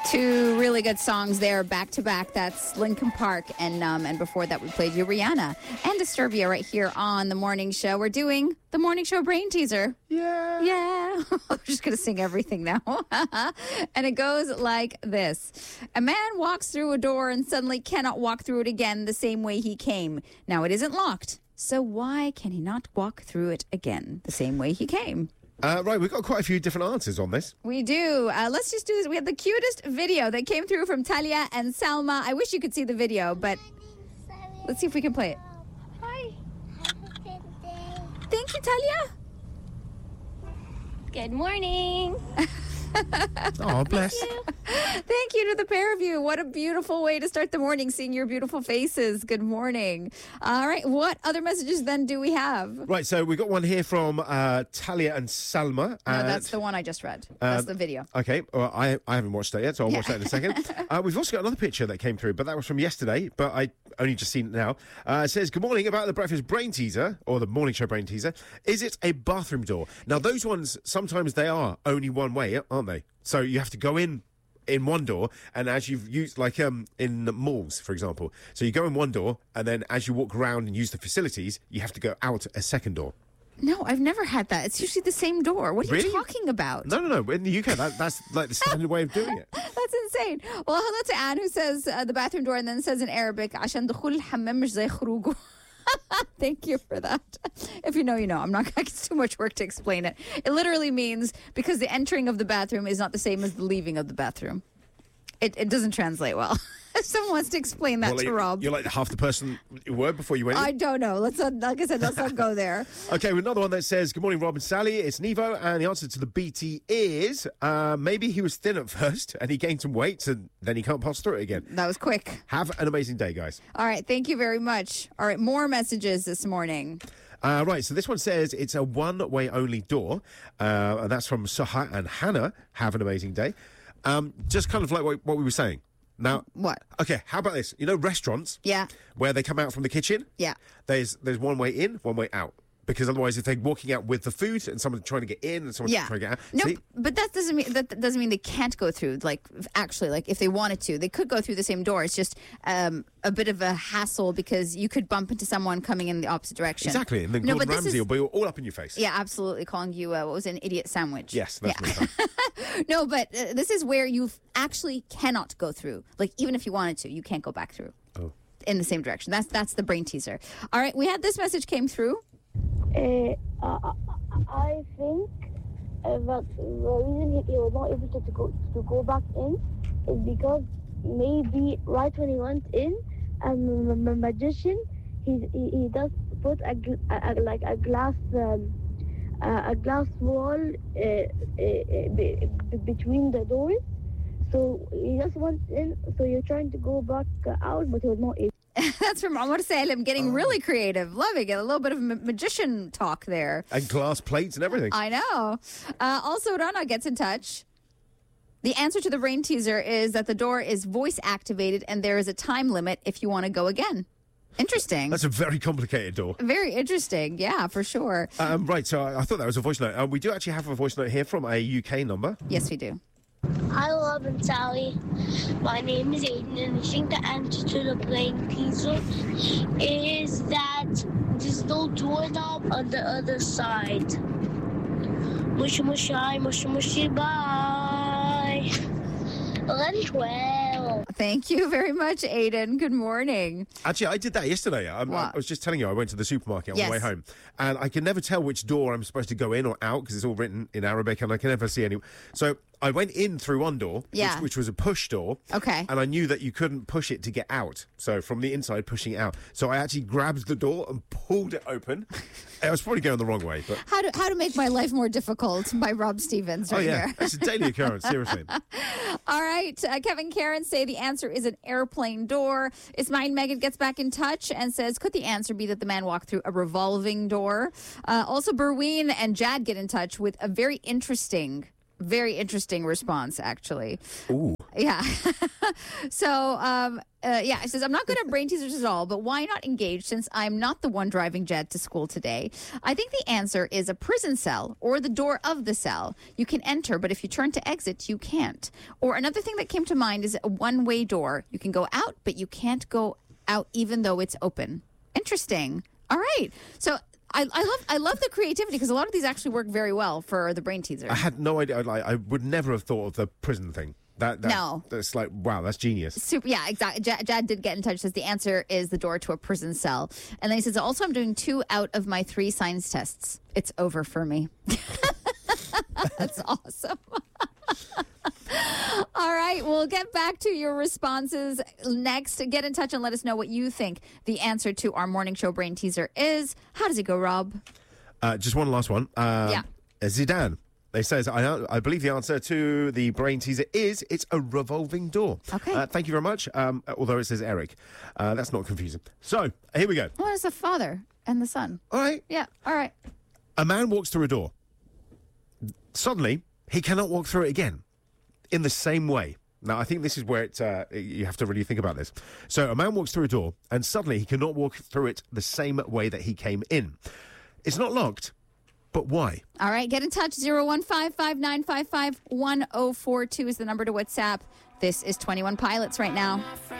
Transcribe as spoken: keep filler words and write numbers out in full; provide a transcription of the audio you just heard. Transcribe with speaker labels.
Speaker 1: Two really good songs there, back to back. That's Linkin Park, and um, and before that we played you Rihanna and Disturbia right here on the morning show. We're doing the morning show brain teaser.
Speaker 2: Yeah,
Speaker 1: yeah. I'm just gonna sing everything now, and it goes like this: a man walks through a door and suddenly cannot walk through it again the same way he came. Now it isn't locked, so why can he not walk through it again the same way he came?
Speaker 2: Uh, right, we've got quite a few different answers on this.
Speaker 1: We do. Uh, let's just do this. We have the cutest video that came through from Talia and Salma. I wish you could see the video, but let's see if we can play it.
Speaker 3: Hi.
Speaker 1: Thank you, Talia.
Speaker 3: Good morning.
Speaker 2: Oh, bless.
Speaker 3: Thank you.
Speaker 1: Thank you to the pair of you. What a beautiful way to start the morning, seeing your beautiful faces. Good morning. All right, what other messages then do we have?
Speaker 2: Right, so we got one here from uh, Talia and Salma.
Speaker 1: No,
Speaker 2: Uh,
Speaker 1: that's the one I just read. That's
Speaker 2: uh,
Speaker 1: the video.
Speaker 2: Okay, well, I I haven't watched that yet, so I'll
Speaker 1: Yeah.
Speaker 2: watch that in a second. uh, we've also got another picture that came through, but that was from yesterday, but I only just seen it now. Uh, it says, good morning, about the breakfast brain teaser, or the morning show brain teaser. Is it a bathroom door? Now, those ones, sometimes they are only one way, aren't they? So you have to go in in one door, and as you've used, like um, in the malls, for example. So you go in one door, and then as you walk around and use the facilities, you have to go out a second door.
Speaker 1: No, I've never had that. It's usually the same door. What are
Speaker 2: Really?
Speaker 1: you talking about?
Speaker 2: No, no, no. In the U K, that, that's like the standard way of doing it.
Speaker 1: That's insane. Well, hello to Anne, who says uh, the bathroom door and then says in Arabic, عشان دخول الحمام مش زي خروجه. Thank you for that. If you know, you know. I'm not going to it's too much work to explain it. It literally means because the entering of the bathroom is not the same as the leaving of the bathroom. It, it doesn't translate well. If someone wants to explain that
Speaker 2: Well,
Speaker 1: to
Speaker 2: you-
Speaker 1: Rob.
Speaker 2: You're like half the person you were before you went in.
Speaker 1: I don't know. Let's not, like I said, let's not go there.
Speaker 2: Okay, with another one that says, good morning, Rob and Sally. It's Nevo, and the answer to the B T is uh, maybe he was thin at first, and he gained some weight, and then he can't pass through it again.
Speaker 1: That was quick.
Speaker 2: Have an amazing day, guys.
Speaker 1: All right. Thank you very much. All right. More messages this morning.
Speaker 2: Uh, right, so this one says it's a one-way only door, uh, and that's from Soha and Hannah. Have an amazing day. Um, just kind of like what, what we were saying. Now,
Speaker 1: What?
Speaker 2: okay, how about this? You know restaurants?
Speaker 1: Yeah.
Speaker 2: Where they come out from the kitchen?
Speaker 1: Yeah.
Speaker 2: There's there's one way in, one way out. Because otherwise, if they're walking out with the food and someone's trying to get in and someone's
Speaker 1: Yeah.
Speaker 2: trying to get out.
Speaker 1: No,
Speaker 2: See?
Speaker 1: but that doesn't mean that doesn't mean they can't go through. Like actually, like if they wanted to, they could go through the same door. It's just um, a bit of a hassle because you could bump into someone coming in the opposite direction.
Speaker 2: Exactly, and then
Speaker 1: No,
Speaker 2: Gordon
Speaker 1: but this
Speaker 2: Ramsay
Speaker 1: is-
Speaker 2: will be all up in your face.
Speaker 1: Yeah, absolutely. Calling you uh, what was it, an idiot sandwich?
Speaker 2: Yes, that's
Speaker 1: yeah.
Speaker 2: what I'm
Speaker 1: No, but uh, this is where you actually cannot go through. Like even if you wanted to, you can't go back through.
Speaker 2: Oh.
Speaker 1: In the same direction. That's that's the brain teaser. All right, we had this message came through.
Speaker 4: Uh, I, I think uh, that the reason he, he was not able to, to go to go back in is because maybe right when he went in, um, the magician he he, he does put a, gl- a, a like a glass um, a, a glass wall uh, uh, uh, be, be- between the doors. So he just went in. So you're trying to go back uh, out, but he was not able.
Speaker 1: That's from Omar Salem, getting really creative. Loving it. A little bit of ma- magician talk there.
Speaker 2: And glass plates and everything.
Speaker 1: I know. Uh, also, Rana gets in touch. The answer to the brain teaser is that the door is voice activated and there is a time limit if you want to go again. Interesting.
Speaker 2: That's a very complicated door.
Speaker 1: Very interesting. Yeah, for sure.
Speaker 2: Um, right, so I, I thought that was a voice note. Uh, we do actually have a voice note here from a U K number.
Speaker 1: Yes, we do.
Speaker 3: Hi, Rob and Sally. My name is Aiden, and I think the answer to the brain teaser is that there's no doorknob on the other side. Mushy mushy, mushy mushy, bye. eleven twelve.
Speaker 1: Thank you very much, Aiden. Good morning.
Speaker 2: Actually, I did that yesterday. I, I
Speaker 1: What?
Speaker 2: was just telling you, I went to the supermarket on
Speaker 1: Yes.
Speaker 2: the way home, and I can never tell which door I'm supposed to go in or out because it's all written in Arabic, and I can never see any. So I went in through one door,
Speaker 1: Yeah.
Speaker 2: which, which was a push door.
Speaker 1: Okay.
Speaker 2: And I knew that you couldn't push it to get out. So from the inside, pushing it out. So I actually grabbed the door and pulled it open. I was probably going the wrong way, but
Speaker 1: How to how to make my life more difficult by Rob Stevens
Speaker 2: oh
Speaker 1: right
Speaker 2: yeah,
Speaker 1: here.
Speaker 2: it's a daily occurrence. Seriously.
Speaker 1: All right. Uh, Kevin Karen say the answer is an airplane door. Ismail Megan gets back in touch and says, could the answer be that the man walked through a revolving door? Uh, also, Berween and Jad get in touch with a very interesting Very interesting response, actually.
Speaker 2: Ooh.
Speaker 1: Yeah. so, um, uh, yeah, it says, I'm not good at brain teasers at all, but why not engage since I'm not the one driving Jed to school today? I think the answer is a prison cell or the door of the cell. You can enter, but if you turn to exit, you can't. Or another thing that came to mind is a one-way door. You can go out, but you can't go out even though it's open. Interesting. All right. So I, I love I love the creativity because a lot of these actually work very well for the brain teaser.
Speaker 2: I had no idea. Like, I would never have thought of the prison thing. That, that
Speaker 1: No.
Speaker 2: That's like, wow, that's genius.
Speaker 1: Super, yeah, exactly. Jad, Jad did get in touch. Says the answer is the door to a prison cell, and then he says, also, I'm doing two out of my three science tests. It's over for me. That's awesome. All right, we'll get back to your responses next. Get in touch and let us know what you think the answer to our morning show brain teaser is. How does it go, Rob?
Speaker 2: Uh, just one last one. Um,
Speaker 1: Yeah.
Speaker 2: Zidane. They says, I, I believe the answer to the brain teaser is it's a revolving door.
Speaker 1: Okay.
Speaker 2: Uh, thank you very much. Um, although it says Eric. Uh, that's not confusing. So, here we go.
Speaker 1: What is the father and the son?
Speaker 2: All right.
Speaker 1: Yeah, all right.
Speaker 2: A man walks through a door. Suddenly, he cannot walk through it again in the same way. Now, I think this is where it, uh, you have to really think about this. So, a man walks through a door, and suddenly he cannot walk through it the same way that he came in. It's not locked, but why?
Speaker 1: All right, get in touch. zero one five five nine five five one zero four two is the number to WhatsApp. This is twenty-one Pilots right now.